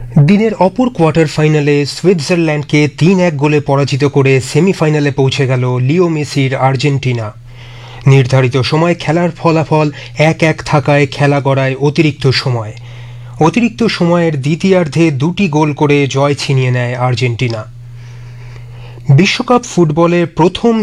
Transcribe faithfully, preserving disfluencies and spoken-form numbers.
দিনের অপর কোয়ার্টার ফাইনালে সুইজারল্যান্ডকে তিন এক গোলে পরাজিত করে সেমিফাইনালে পৌঁছে গেল লিও মেসির আর্জেন্টিনা। নির্ধারিত সময় খেলার ফলাফল এক এক থাকায় খেলা গড়ায় অতিরিক্ত সময়। অতিরিক্ত সময়ের দ্বিতীয়ার্ধে দুটি গোল করে জয় ছিনিয়ে নেয় আর্জেন্টিনা। বিশ্বকাপ ফুটবলের প্রথম